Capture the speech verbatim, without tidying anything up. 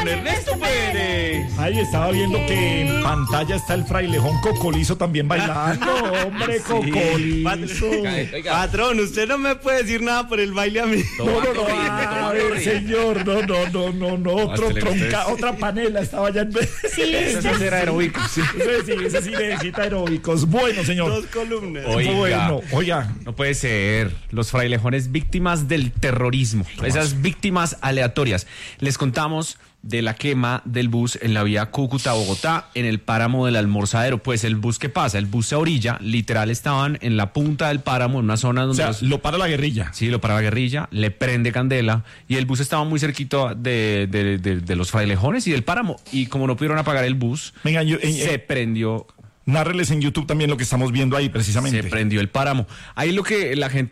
Don Ernesto Pérez. Ay, estaba viendo que en pantalla está el frailejón Cocolizo también bailando. Hombre, sí. Cocolizo. Patrón, usted no me puede decir nada por el baile a mí. No, no, no, a ver, señor, no, no, no, no, no, otro tronca, otra panela estaba allá en vez. Sí, ese sí era aeróbico. Sí. Ese sí, ese sí necesita aeróbicos. Bueno, señor. Dos columnas. Oiga, bueno, oiga. No puede ser. Los frailejones víctimas del terrorismo. Esas víctimas aleatorias. Les contamos de la quema del bus en la vía Cúcuta-Bogotá, en el páramo del Almorzadero. Pues el bus, ¿qué pasa? El bus se orilla, literal estaban en la punta del páramo, en una zona donde... O sea, los... lo para la guerrilla. Sí, lo para la guerrilla, le prende candela, y el bus estaba muy cerquito de, de, de, de los frailejones y del páramo, y como no pudieron apagar el bus, Venga, yo, eh, se eh, prendió... Nárreles en YouTube también lo que estamos viendo ahí, precisamente. Se prendió el páramo. Ahí lo que la gente